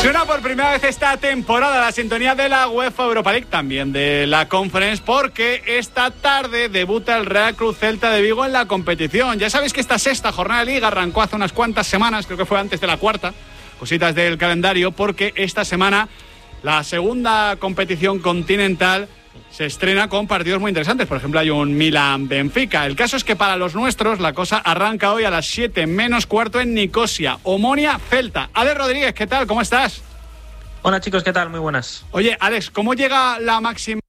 Suena por primera vez esta temporada la sintonía de la UEFA Europa League, también de la Conference, porque esta tarde debuta el Real Cruz Celta de Vigo en la competición. Ya sabéis que esta sexta jornada de Liga arrancó hace unas cuantas semanas, creo que fue antes de la cuarta, cositas del calendario, porque esta semana la segunda competición continental se estrena con partidos muy interesantes. Por ejemplo, hay un Milan-Benfica. El caso es que para los nuestros la cosa arranca hoy a las 7 menos cuarto en Nicosia. Omonia-Celta. Alex Rodríguez, ¿qué tal? ¿Cómo estás? Hola chicos, ¿qué tal? Muy buenas. Oye, Alex, ¿cómo llega la máxima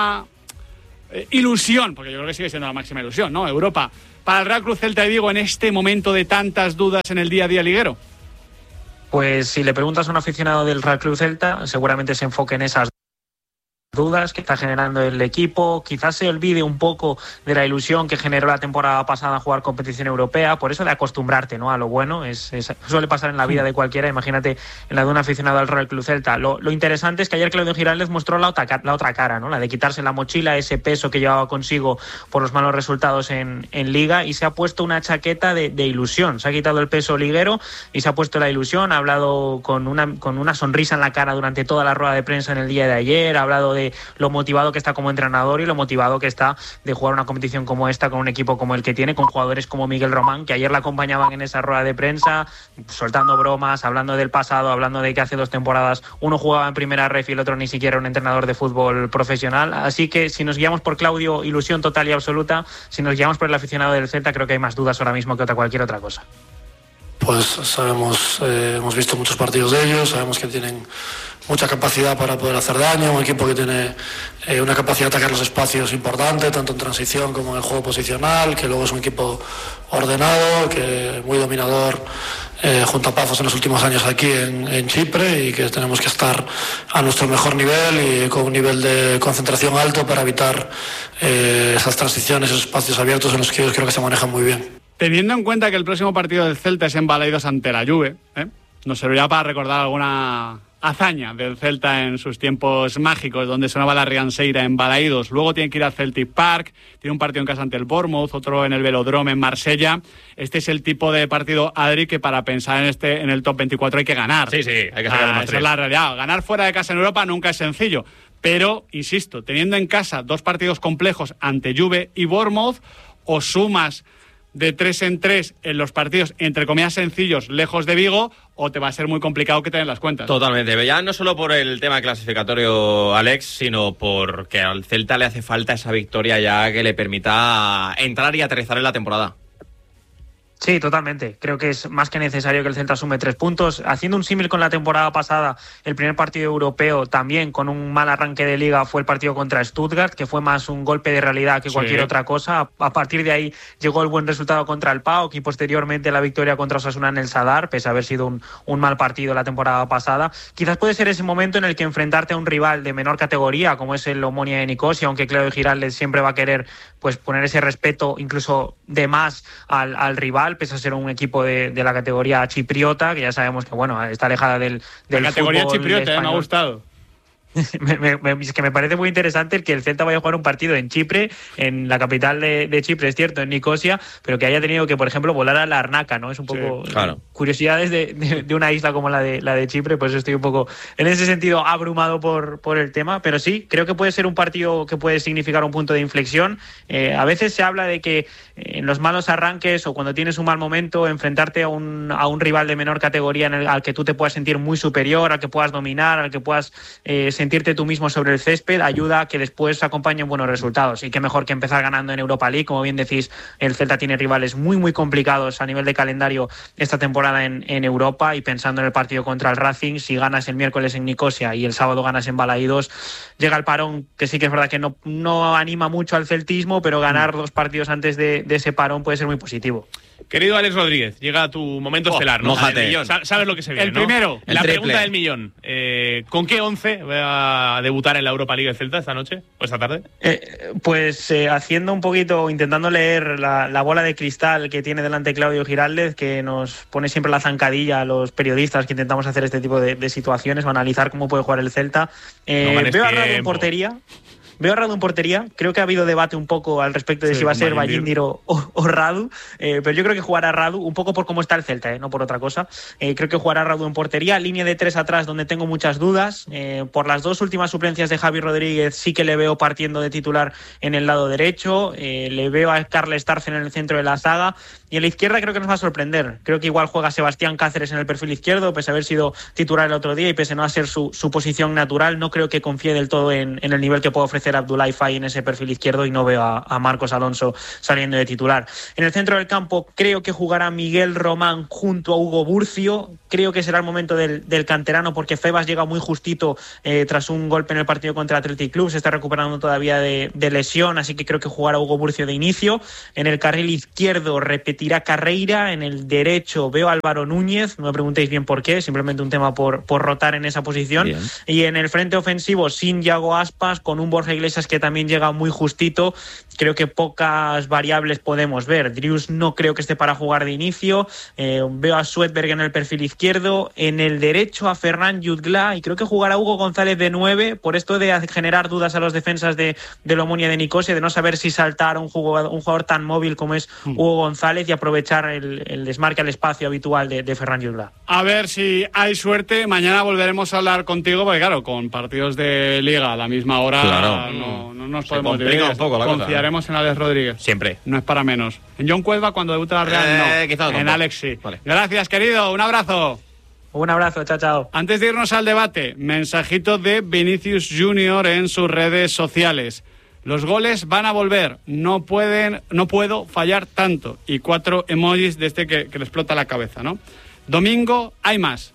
ilusión? Porque yo creo que sigue siendo la máxima ilusión, ¿no? Europa. Para el Real Cruz Celta de Vigo en este momento de tantas dudas en el día a día liguero. Pues si le preguntas a un aficionado del Real Cruz Celta, seguramente se enfoque en esas dudas que está generando el equipo, quizás se olvide un poco de la ilusión que generó la temporada pasada jugar competición europea, por eso de acostumbrarte, ¿no?, a lo bueno, suele pasar en la vida de cualquiera, imagínate en la de un aficionado al Real Club Celta. Lo interesante es que ayer Claudio Giraldez mostró la otra cara, ¿no?, la de quitarse la mochila, ese peso que llevaba consigo por los malos resultados en Liga, y se ha puesto una chaqueta de ilusión, se ha quitado el peso liguero y se ha puesto la ilusión, ha hablado con una sonrisa en la cara durante toda la rueda de prensa en el día de ayer, ha hablado de lo motivado que está como entrenador y lo motivado que está de jugar una competición como esta con un equipo como el que tiene, con jugadores como Miguel Román, que ayer la acompañaban en esa rueda de prensa, soltando bromas, hablando del pasado, hablando de que hace 2 temporadas uno jugaba en primera ref y el otro ni siquiera era un entrenador de fútbol profesional. Así que si nos guiamos por Claudio, ilusión total y absoluta. Si nos guiamos por el aficionado del Celta, creo que hay más dudas ahora mismo que cualquier otra cosa. Pues sabemos, hemos visto muchos partidos de ellos, sabemos que tienen mucha capacidad para poder hacer daño, un equipo que tiene una capacidad de atacar los espacios importante, tanto en transición como en el juego posicional, que luego es un equipo ordenado, que muy dominador junto a Pafos en los últimos años aquí en Chipre, y que tenemos que estar a nuestro mejor nivel y con un nivel de concentración alto para evitar esas transiciones, esos espacios abiertos en los que ellos creo que se manejan muy bien. Teniendo en cuenta que el próximo partido del Celta es en Balaidos ante la Juve, nos servirá para recordar alguna hazaña del Celta en sus tiempos mágicos, donde sonaba la Rianseira en Balaidos. Luego tiene que ir al Celtic Park, tiene un partido en casa ante el Bournemouth, otro en el Velodrome en Marsella. Este es el tipo de partido, Adri, que para pensar en el top 24 hay que ganar. Sí, hay que sacar más 3. Esa es la realidad. Ganar fuera de casa en Europa nunca es sencillo. Pero, insisto, teniendo en casa 2 partidos complejos ante Juve y Bournemouth, o sumas de 3 en 3 en los partidos, entre comillas, sencillos, lejos de Vigo, o te va a ser muy complicado que te den las cuentas. Totalmente. Ya no solo por el tema clasificatorio, Alex, sino porque al Celta le hace falta esa victoria ya que le permita entrar y aterrizar en la temporada. Sí, totalmente. Creo que es más que necesario que el Celta sume 3 puntos. Haciendo un símil con la temporada pasada, el primer partido europeo también con un mal arranque de Liga fue el partido contra Stuttgart, que fue más un golpe de realidad que cualquier otra cosa. A partir de ahí llegó el buen resultado contra el PAOK y posteriormente la victoria contra Osasuna en el Sadar, pese a haber sido un mal partido la temporada pasada. Quizás puede ser ese momento en el que enfrentarte a un rival de menor categoría, como es el Omonia de Nicosia, aunque Claudio Giraldez siempre va a querer pues poner ese respeto incluso de más al rival, pese a ser un equipo de la categoría chipriota, que ya sabemos que bueno, está alejada del la categoría fútbol chipriota, español. me ha gustado. Es que me parece muy interesante el que el Celta vaya a jugar un partido en Chipre, en la capital de Chipre, es cierto, en Nicosia, pero que haya tenido que, por ejemplo, volar a Larnaca, ¿no? Es un poco curiosidades de una isla como la de Chipre, pues estoy un poco, en ese sentido, abrumado por el tema, pero sí, creo que puede ser un partido que puede significar un punto de inflexión. A veces se habla de que en los malos arranques o cuando tienes un mal momento, enfrentarte a un rival de menor categoría al que tú te puedas sentir muy superior, al que puedas dominar, al que puedas sentirte tú mismo sobre el césped, ayuda a que después acompañen buenos resultados. Y qué mejor que empezar ganando en Europa League. Como bien decís, el Celta tiene rivales muy muy complicados a nivel de calendario esta temporada en Europa, y pensando en el partido contra el Racing, si ganas el miércoles en Nicosia y el sábado ganas en Balaidos, llega el parón, que sí que es verdad que no anima mucho al celtismo, pero ganar 2 partidos antes de ese parón puede ser muy positivo. Querido Alex Rodríguez, llega tu momento estelar, ¿no? Mójate. Sabes lo que se viene, el primero, la pregunta del millón. ¿Con qué 11 va a debutar en la Europa League el Celta esta noche o esta tarde? Haciendo un poquito, intentando leer la bola de cristal que tiene delante Claudio Giraldez, que nos pone siempre la zancadilla a los periodistas que intentamos hacer este tipo de situaciones o analizar cómo puede jugar el Celta. Veo a Rado en portería. Veo a Radu en portería. Creo que ha habido debate un poco al respecto de si va a ser Ballíndir o Radu, pero yo creo que jugará Radu, un poco por cómo está el Celta, no por otra cosa. Creo que jugará Radu en portería. Línea de 3 atrás, donde tengo muchas dudas. Por las 2 últimas suplencias de Javi Rodríguez, sí que le veo partiendo de titular en el lado derecho. Le veo a Carles Tarce en el centro de la zaga. Y en la izquierda creo que nos va a sorprender. Creo que igual juega Sebastián Cáceres en el perfil izquierdo, pese a haber sido titular el otro día y pese a no ser su posición natural. No creo que confíe del todo en el nivel que puede ofrecer Abdoulaye Faye en ese perfil izquierdo, y no veo a Marcos Alonso saliendo de titular. En el centro del campo creo que jugará Miguel Román junto a Hugo Burcio. Creo que será el momento del canterano, porque Febas llega muy justito tras un golpe en el partido contra el Athletic Club. Se está recuperando todavía de lesión, así que creo que jugará Hugo Burcio de inicio. En el carril izquierdo repetirá Carreira. En el derecho veo a Álvaro Núñez. No me preguntéis bien por qué, simplemente un tema por rotar en esa posición. Bien. Y en el frente ofensivo, sin Yago Aspas, con un Borja Iglesias que también llega muy justito. Creo que pocas variables podemos ver. Drius no creo que esté para jugar de inicio. Veo a Svedberg en el perfil izquierdo. En el derecho a Ferran Jutgla, y creo que jugará Hugo González de 9, por esto de generar dudas a los defensas de Omonia de Nicosia, de no saber si saltar a un jugador tan móvil como es Hugo González y aprovechar el desmarque al espacio habitual de Ferran Jutgla. A ver si hay suerte. Mañana volveremos a hablar contigo, porque claro, con partidos de Liga a la misma hora, claro, no nos podemos dividir. Un poco la Confiaremos cosa, en Alex Rodríguez. Siempre. No es para menos. En John Cuelva, cuando debuta la Real, no. En Alex sí. Vale. Gracias, querido. Un abrazo. Un abrazo, chao. Antes de irnos al debate, mensajito de Vinicius Junior en sus redes sociales. Los goles van a volver. No puedo fallar tanto. Y 4 emojis de este que le explota la cabeza, ¿no? Domingo hay más.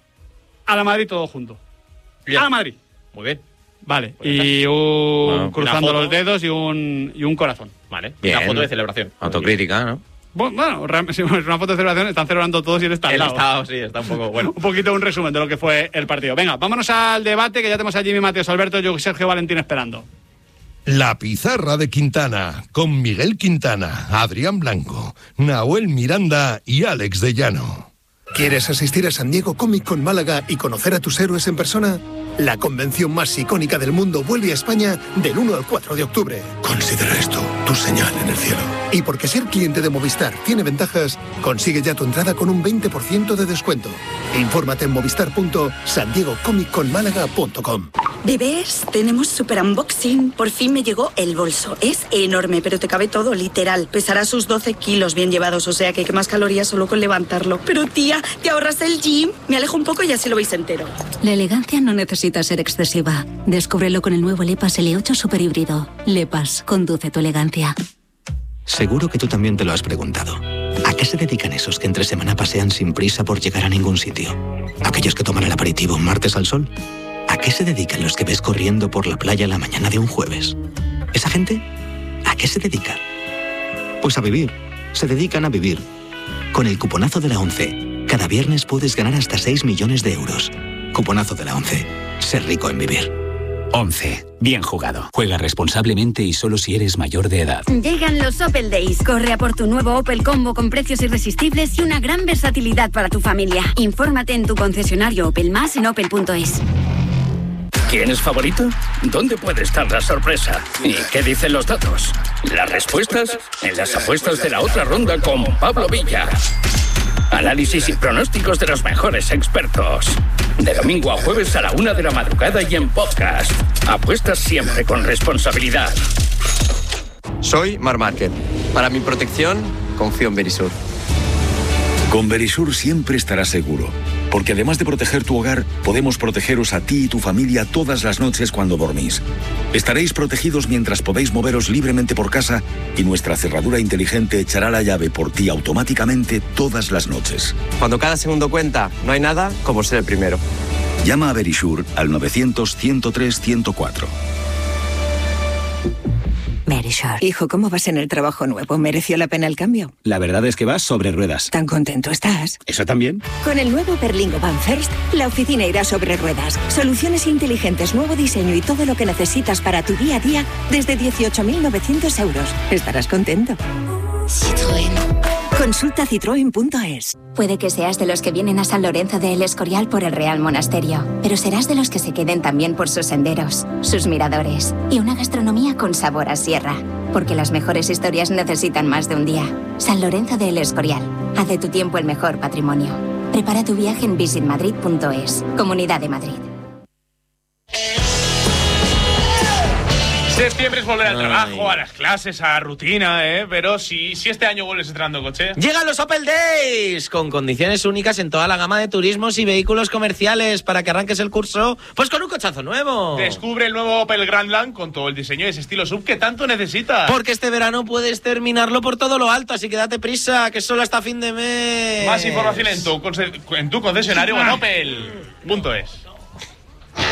A la Madrid todo junto. Bien. A la Madrid. Muy bien. Vale. Y cruzando los dedos y un corazón. Vale. Bien. Una foto de celebración. Autocrítica, ¿no? Bueno, si es una foto de celebración, están celebrando todos y él está al lado. Sí, está un poco bueno. Un poquito un resumen de lo que fue el partido. Venga, vámonos al debate, que ya tenemos a Jimmy Mateos, Alberto, yo y Sergio Valentín esperando. La pizarra de Quintana, con Miguel Quintana, Adrián Blanco, Nahuel Miranda y Alex de Llano. ¿Quieres asistir a San Diego Comic Con Málaga y conocer a tus héroes en persona? La convención más icónica del mundo vuelve a España del 1 al 4 de octubre. Considera esto tu señal en el cielo. Y porque ser cliente de Movistar tiene ventajas, consigue ya tu entrada con un 20% de descuento. Infórmate en movistar.sandiegocomicconmálaga.com. Bebés, tenemos super unboxing. Por fin me llegó el bolso. Es enorme, pero te cabe todo, literal. Pesará sus 12 kilos bien llevados, o sea que quemas calorías solo con levantarlo. Pero tía, te ahorras el gym. Me alejo un poco y así lo veis entero. La elegancia no necesita ser excesiva. Descúbrelo con el nuevo Lepas L8 Super Híbrido. Lepas, conduce tu elegancia. Seguro que tú también te lo has preguntado. ¿A qué se dedican esos que entre semana pasean sin prisa por llegar a ningún sitio? ¿Aquellos que toman el aperitivo un martes al sol? ¿A qué se dedican los que ves corriendo por la playa la mañana de un jueves? ¿Esa gente? ¿A qué se dedica? Pues a vivir. Se dedican a vivir. Con el cuponazo de la ONCE, cada viernes puedes ganar hasta 6 millones de euros. Cuponazo de la ONCE. Ser rico en vivir. 11. Bien jugado. Juega responsablemente y solo si eres mayor de edad. Llegan los Opel Days. Corre a por tu nuevo Opel Combo con precios irresistibles y una gran versatilidad para tu familia. Infórmate en tu concesionario Opel Más en opel.es. ¿Quién es favorito? ¿Dónde puede estar la sorpresa? ¿Y qué dicen los datos? Las respuestas en las apuestas de la otra ronda con Pablo Villa. Análisis y pronósticos de los mejores expertos. De domingo a jueves a la 1 de la madrugada y en podcast. Apuestas siempre con responsabilidad. Soy Marc Márquez. Para mi protección, confío en Verisur. Con Verisur siempre estarás seguro. Porque además de proteger tu hogar, podemos protegeros a ti y tu familia todas las noches cuando dormís. Estaréis protegidos mientras podéis moveros libremente por casa y nuestra cerradura inteligente echará la llave por ti automáticamente todas las noches. Cuando cada segundo cuenta, no hay nada como ser el primero. Llama a Verisur al 900-103-104. Verisur. Hijo, ¿cómo vas en el trabajo nuevo? ¿Mereció la pena el cambio? La verdad es que vas sobre ruedas. ¿Tan contento estás? ¿Eso también? Con el nuevo Berlingo Van First, la oficina irá sobre ruedas. Soluciones inteligentes, nuevo diseño y todo lo que necesitas para tu día a día desde 18.900 euros. Estarás contento. Citroën. Consulta citroen.es. Puede que seas de los que vienen a San Lorenzo de El Escorial por el Real Monasterio, pero serás de los que se queden también por sus senderos, sus miradores y una gastronomía con sabor a sierra. Porque las mejores historias necesitan más de un día. San Lorenzo de El Escorial. Haz de tu tiempo el mejor patrimonio. Prepara tu viaje en visitmadrid.es. Comunidad de Madrid. Septiembre es volver al trabajo, a las clases, a la rutina, pero si este año vuelves estrenando coche. Llegan los Opel Days, con condiciones únicas en toda la gama de turismos y vehículos comerciales, para que arranques el curso, pues con un cochazo nuevo. Descubre el nuevo Opel Grandland con todo el diseño de ese estilo sub que tanto necesitas. Porque este verano puedes terminarlo por todo lo alto, así que date prisa, que solo hasta fin de mes. Más información en tu concesionario en opel.es.